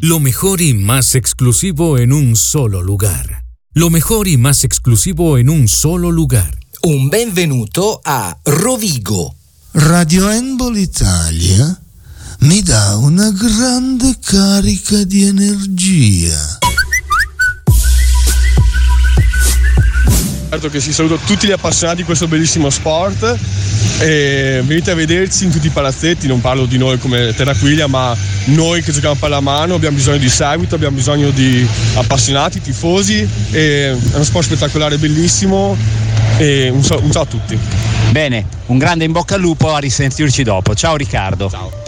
Lo mejor y más exclusivo en un solo lugar. Lo mejor y más exclusivo en un solo lugar. Un benvenuto a Rovigo. Radio Handball Italia mi dà una grande carica di energia. Certo che si saluto tutti gli appassionati di questo bellissimo sport e venite a vederci in tutti i palazzetti. Non parlo di noi come Terraquiglia, ma noi che giochiamo a pallamano abbiamo bisogno di seguito, abbiamo bisogno di appassionati, tifosi, è uno sport spettacolare, bellissimo e un ciao a tutti. Bene, un grande in bocca al lupo, a risentirci dopo. Ciao Riccardo. Ciao.